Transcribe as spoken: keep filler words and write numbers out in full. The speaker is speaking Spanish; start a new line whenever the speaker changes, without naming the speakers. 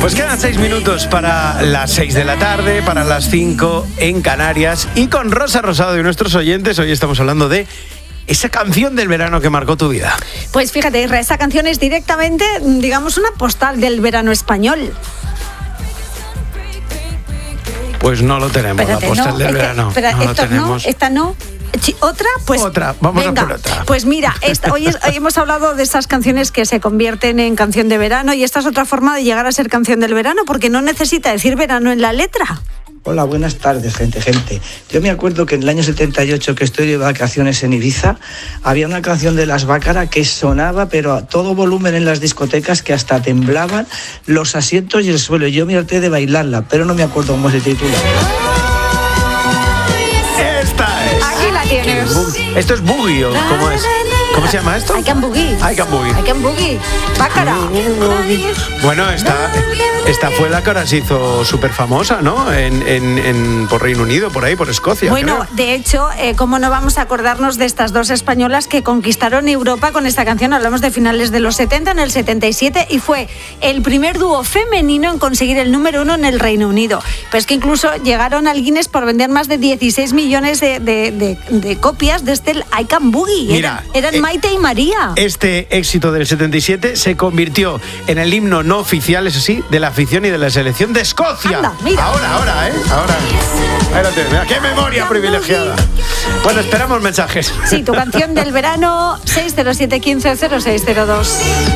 Pues quedan seis minutos para las seis de la tarde, para las cinco en Canarias. Y con Rosa Rosado y nuestros oyentes, hoy estamos hablando de esa canción del verano que marcó tu vida.
Pues fíjate, Isra, esa canción es directamente, digamos, una postal del verano español.
Pues no lo tenemos, Espérate, la postal
no,
del
este,
verano.
Espera,
no
esto
lo tenemos.
no, esta no. ¿Otra? Pues
otra, vamos
venga,
a por otra.
Pues mira, esta, hoy, es, hoy hemos hablado de esas canciones que se convierten en canción de verano, y esta es otra forma de llegar a ser canción del verano, porque no necesita decir verano en la letra.
Hola, buenas tardes, gente, gente. Yo me acuerdo que en el año setenta y ocho, que estoy de vacaciones en Ibiza, había una canción de Las Bácara que sonaba, pero a todo volumen en las discotecas, que hasta temblaban los asientos y el suelo. Yo me harté de bailarla, pero no me acuerdo cómo se titula.
Tienes.
¿Esto es boogie o cómo es? ¿Cómo se llama esto?
I Can Boogie.
I Can Boogie.
I Can Boogie. Bácara.
Bueno, esta, esta fue la que ahora se hizo súper famosa, ¿no? En, en, en, por Reino Unido, por ahí, por Escocia.
Bueno,
creo.
de hecho, eh, ¿cómo no vamos a acordarnos de estas dos españolas que conquistaron Europa con esta canción? Hablamos de finales de los setenta, en el setenta y siete, y fue el primer dúo femenino en conseguir el número uno en el Reino Unido. Pero es que incluso llegaron al Guinness por vender más de dieciséis millones de, de, de, de copias de este I Can Boogie.
Mira,
eran eran
eh,
Maite y María.
Este éxito del setenta y siete se convirtió en el himno no oficial, eso sí, de la afición y de la selección de Escocia.
Anda, mira.
Ahora, ahora, ¿eh? Ahora. Espérate, mira, qué memoria privilegiada. Bueno, esperamos mensajes.
Sí, tu canción del verano, seis cero siete uno cinco cero seis cero dos.